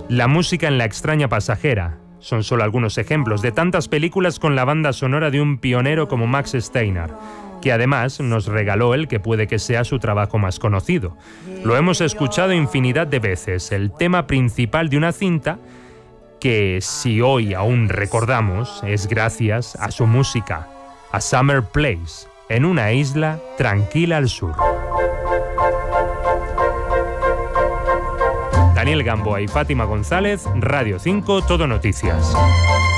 La música en La extraña pasajera. Son solo algunos ejemplos de tantas películas con la banda sonora de un pionero como Max Steiner, que además nos regaló el que puede que sea su trabajo más conocido. Lo hemos escuchado infinidad de veces, el tema principal de una cinta que, si hoy aún recordamos, es gracias a su música, A Summer Place, en una isla tranquila al sur. Daniel Gamboa y Fátima González, Radio 5, Todo Noticias.